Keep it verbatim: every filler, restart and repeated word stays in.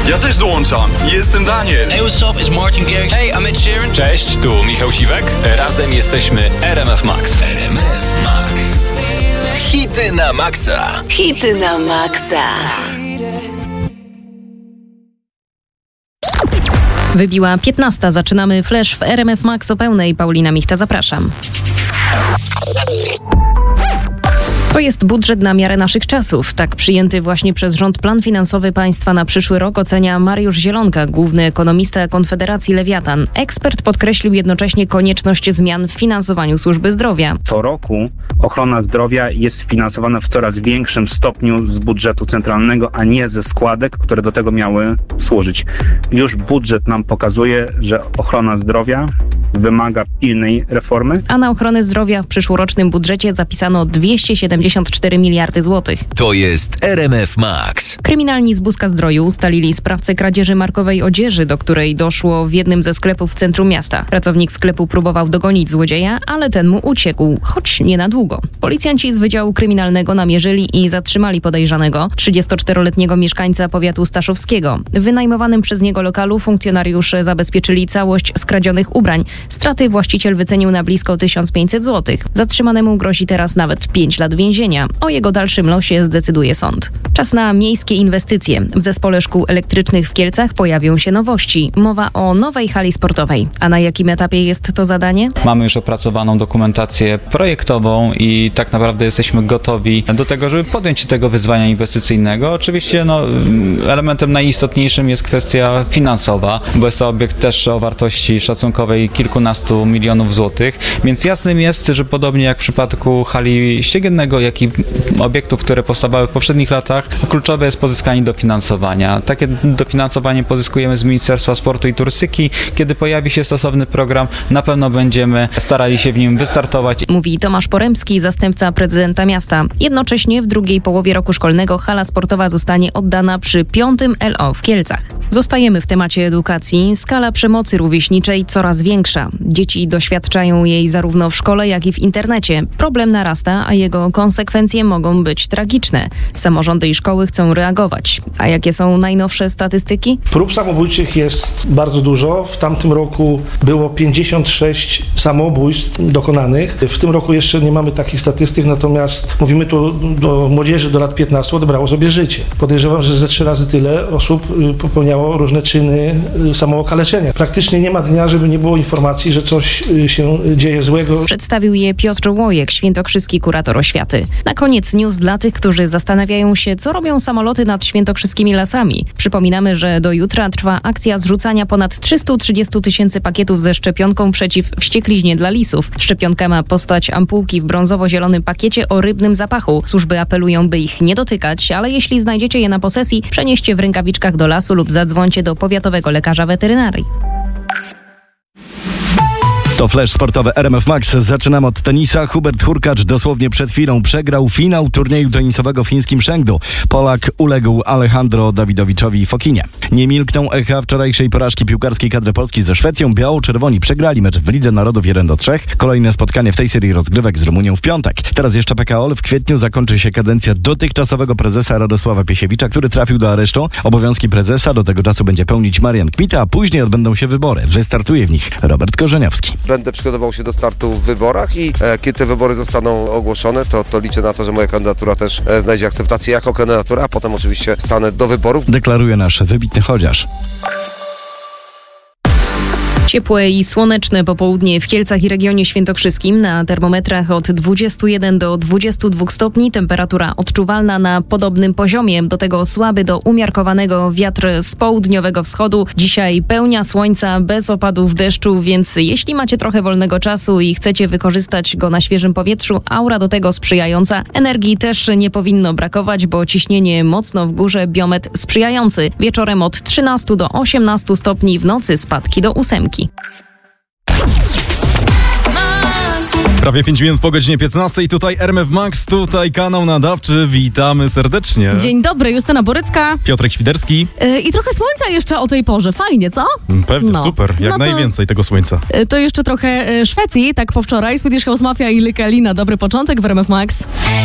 Ja też dołączam. Jestem Daniel. Hey, what's up? It's Martin Garrix. Hey, I'm Ed Sheeran. Cześć, tu Michał Siwek. Razem jesteśmy R M F Max. R M F Max. Hity na maksa. Hity na maksa. Wybiła piętnasta. Zaczynamy Flash w R M F Max o pełnej. Paulina Michta, zapraszam. To jest budżet na miarę naszych czasów. Tak przyjęty właśnie przez rząd plan finansowy państwa na przyszły rok ocenia Mariusz Zielonka, główny ekonomista Konfederacji Lewiatan. Ekspert podkreślił jednocześnie konieczność zmian w finansowaniu służby zdrowia. Co roku ochrona zdrowia jest finansowana w coraz większym stopniu z budżetu centralnego, a nie ze składek, które do tego miały służyć. Już budżet nam pokazuje, że ochrona zdrowia wymaga pilnej reformy. A na ochronę zdrowia w przyszłorocznym budżecie zapisano dwieście siedemdziesiąt cztery miliardy złotych. To jest R M F Max. Kryminalni z Buska-Zdroju ustalili sprawcę kradzieży markowej odzieży, do której doszło w jednym ze sklepów w centrum miasta. Pracownik sklepu próbował dogonić złodzieja, ale ten mu uciekł, choć nie na długo. Policjanci z Wydziału Kryminalnego namierzyli i zatrzymali podejrzanego, trzydziestoczteroletniego mieszkańca powiatu staszowskiego. W wynajmowanym przez niego lokalu funkcjonariusze zabezpieczyli całość skradzionych ubrań. Straty właściciel wycenił na blisko tysiąc pięćset złotych. Zatrzymanemu grozi teraz nawet pięć lat więzienia. O jego dalszym losie zdecyduje sąd. Czas na miejskie inwestycje. W zespole szkół elektrycznych w Kielcach pojawią się nowości. Mowa o nowej hali sportowej. A na jakim etapie jest to zadanie? Mamy już opracowaną dokumentację projektową i tak naprawdę jesteśmy gotowi do tego, żeby podjąć się tego wyzwania inwestycyjnego. Oczywiście no, elementem najistotniejszym jest kwestia finansowa, bo jest to obiekt też o wartości szacunkowej kilkunastu milionów złotych, więc jasnym jest, że podobnie jak w przypadku hali ściegiennego, jak i obiektów, które powstawały w poprzednich latach, kluczowe jest pozyskanie dofinansowania. Takie dofinansowanie pozyskujemy z Ministerstwa Sportu i Turystyki. Kiedy pojawi się stosowny program, na pewno będziemy starali się w nim wystartować. Mówi Tomasz Poremski, zastępca prezydenta miasta. Jednocześnie w drugiej połowie roku szkolnego hala sportowa zostanie oddana przy piątym L O w Kielcach. Zostajemy w temacie edukacji. Skala przemocy rówieśniczej coraz większa. Dzieci doświadczają jej zarówno w szkole, jak i w internecie. Problem narasta, a jego konsekwencje mogą być tragiczne. Samorządy i szkoły chcą reagować. A jakie są najnowsze statystyki? Prób samobójczych jest bardzo dużo. W tamtym roku było pięćdziesiąt sześć samobójstw dokonanych. W tym roku jeszcze nie mamy takich statystyk, natomiast mówimy tu do młodzieży do lat piętnastu odebrało sobie życie. Podejrzewam, że ze trzy razy tyle osób popełniało różne czyny samookaleczenia. Praktycznie nie ma dnia, żeby nie było informacji, że coś się dzieje złego. Przedstawił je Piotr Łojek, świętokrzyski kurator oświaty. Na koniec news dla tych, którzy zastanawiają się, co robią samoloty nad świętokrzyskimi lasami. Przypominamy, że do jutra trwa akcja zrzucania ponad trzysta trzydzieści tysięcy pakietów ze szczepionką przeciw wściekliźnie dla lisów. Szczepionka ma postać ampułki w brązowo-zielonym pakiecie o rybnym zapachu. Służby apelują, by ich nie dotykać, ale jeśli znajdziecie je na posesji, przenieście w rękawiczkach do lasu lub zadzwońcie do powiatowego lekarza weterynarii. To Flash sportowy R M F Max. Zaczynamy od tenisa. Hubert Hurkacz dosłownie przed chwilą przegrał finał turnieju tenisowego w chińskim Chengdu. Polak uległ Alejandro Dawidowiczowi Fokinie. Nie milkną echa wczorajszej porażki piłkarskiej kadry Polski ze Szwecją. Biało-czerwoni przegrali mecz w Lidze Narodów jeden do trzech. Kolejne spotkanie w tej serii rozgrywek z Rumunią w piątek. Teraz jeszcze P K O L. W kwietniu zakończy się kadencja dotychczasowego prezesa Radosława Piesiewicza, który trafił do aresztu. Obowiązki prezesa do tego czasu będzie pełnić Marian Kmita, a później odbędą się wybory. Wystartuje w nich Robert Korzeniowski. Będę przygotował się do startu w wyborach i e, kiedy te wybory zostaną ogłoszone, to, to liczę na to, że moja kandydatura też e, znajdzie akceptację jako kandydatura, a potem oczywiście stanę do wyborów. Deklaruje nasz wybitny chociaż. Ciepłe i słoneczne popołudnie w Kielcach i regionie świętokrzyskim. Na termometrach od dwudziestu jeden do dwudziestu dwóch stopni. Temperatura odczuwalna na podobnym poziomie. Do tego słaby do umiarkowanego wiatr z południowego wschodu. Dzisiaj pełnia słońca bez opadów deszczu, więc jeśli macie trochę wolnego czasu i chcecie wykorzystać go na świeżym powietrzu, aura do tego sprzyjająca. Energii też nie powinno brakować, bo ciśnienie mocno w górze, biometr sprzyjający. Wieczorem od trzynastu do osiemnastu stopni, w nocy spadki do ósemki. Prawie pięć minut po godzinie piętnastej. Tutaj R M F Max, tutaj kanał nadawczy. Witamy serdecznie. Dzień dobry, Justyna Borycka. Piotrek Świderski. Yy, I trochę słońca jeszcze o tej porze. Fajnie, co? Pewnie, no. super. Jak no to, najwięcej tego słońca. Yy, to jeszcze trochę yy, Szwecji, tak po wczoraj. Swedish House Mafia i Lykke Li na dobry początek w R M F Max.